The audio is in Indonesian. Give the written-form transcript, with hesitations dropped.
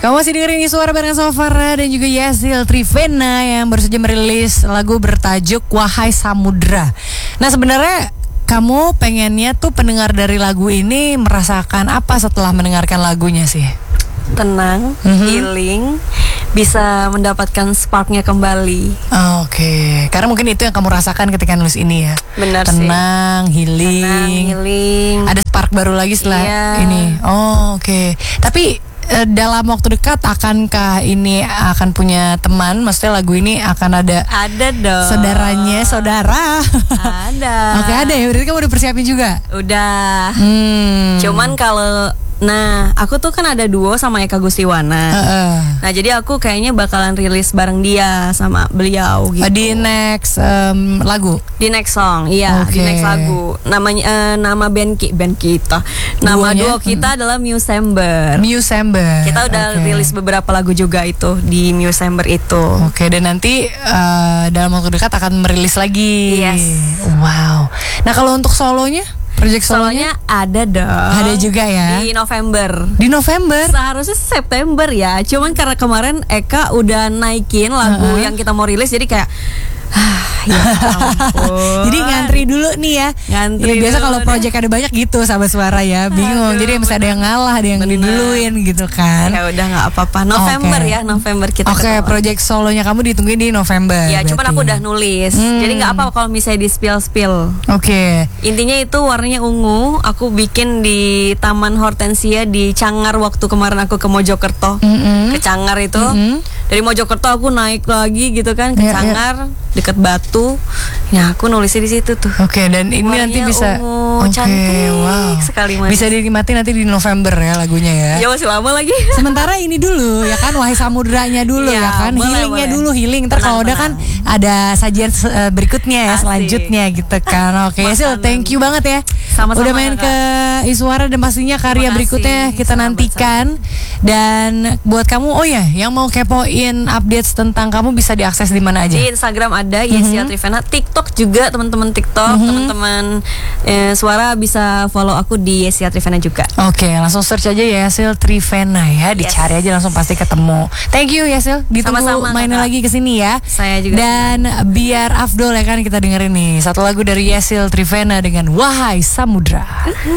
Kamu masih dengerin Suara bareng Sofara dan juga Yasil Trivena yang baru saja merilis lagu bertajuk Wahai Samudra. Nah sebenarnya kamu pengennya tuh pendengar dari lagu ini merasakan apa setelah mendengarkan lagunya sih? Tenang, healing, bisa mendapatkan sparknya kembali. Oke. Karena mungkin itu yang kamu rasakan ketika nulis ini ya. Benar sih. Tenang, healing. Ada spark baru lagi setelah ini. Oke. Tapi dalam waktu dekat akankah ini akan punya teman? Maksudnya lagu ini akan ada dong. Saudara. Ada. Oke, ada ya. Berarti kamu udah persiapin juga? Udah. Cuman kalau aku tuh kan ada duo sama Eka Gustiwana. Nah, jadi aku kayaknya bakalan rilis bareng dia sama beliau gitu. Di next lagu. Di next song, iya, di next lagu. Namanya nama band kita. Nama duo kita adalah Musember. Kita udah rilis beberapa lagu juga itu di Musember itu. Oke, dan nanti dalam waktu dekat akan merilis lagi. Yes. Wow. Nah, kalau untuk solonya? Project solonya ada dong. Ada juga ya. Di November. Seharusnya September ya. Cuman karena kemarin Eka udah naikin lagu yang kita mau rilis, jadi kayak ya ampun. Jadi ngantri dulu nih ya. Biasa kalau project ada banyak gitu sahabat suara ya. Bingung. Jadi mesti ada yang ngalah, ada yang diduluin gitu kan. Ya udah nggak apa-apa. November kita. Oke, project solonya kamu ditungguin di November. Ya, cuman aku udah nulis. Jadi nggak apa kalau misalnya di spill. Oke. Intinya itu warnanya ungu. Aku bikin di Taman Hortensia di Cangar waktu kemarin aku ke Mojokerto. Ke Cangar itu. Dari Mojokerto aku naik lagi gitu kan ke Cangar, deket Batu. Ya, aku nulisnya di situ tuh. Oke, dan ini warnanya nanti bisa cantik sekali mas. Bisa dinikmati nanti di November ya lagunya ya. Ya masih lama lagi. Sementara ini dulu ya kan, Wahai Samudranya dulu ya kan. Healingnya dulu, Ntar kalau udah kan ada sajian berikutnya ya. Selanjutnya gitu kan. Oke, Yasil, thank you banget ya. Sama-sama, udah main ke Iswara dan pastinya karya berikutnya kita nantikan. Dan buat kamu, yang mau kepoin updates tentang kamu bisa diakses di mana aja? Di Instagram ada Yasil Trivena, TikTok juga teman-teman TikTok, teman-teman Suara bisa follow aku di Yasil Trivena juga. Oke, langsung search aja Yasil Trivena ya, dicari aja langsung pasti ketemu. Thank you Yasil, ditunggu mainnya lagi kesini ya. Saya juga. Dan biar Afdol ya kan kita dengerin nih satu lagu dari Yasil Trivena dengan Wahai Samudra.